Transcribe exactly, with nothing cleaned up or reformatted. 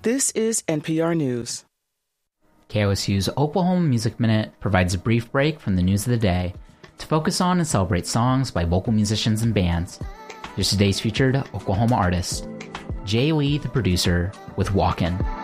This is N P R News. K O S U's Oklahoma Music Minute provides a brief break from the news of the day to focus on and celebrate songs by local musicians and bands. Here's today's featured Oklahoma artist, Jay Lee, the producer, with Walkin'.